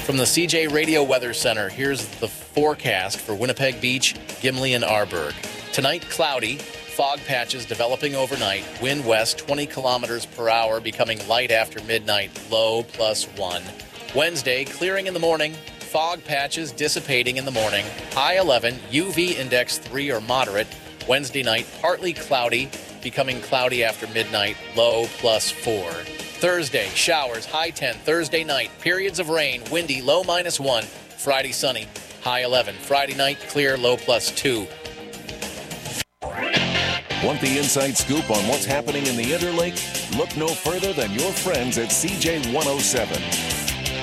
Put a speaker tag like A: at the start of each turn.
A: From the CJ Radio Weather Center, here's the forecast for Winnipeg Beach, Gimli, and Arborg. Tonight, cloudy. Fog patches developing overnight. Wind west 20 kilometers per hour, becoming light after midnight. Low +1. Wednesday, clearing in the morning. Fog patches dissipating in the morning. High 11. UV index 3 or moderate. Wednesday night, partly cloudy, becoming cloudy after midnight. Low +4. Thursday, showers. High 10. Thursday night, periods of rain. Windy. Low -1. Friday, sunny. High 11. Friday night, clear. Low +2.
B: Want the inside scoop on what's happening in the Interlake? Look no further than your friends at CJ 107.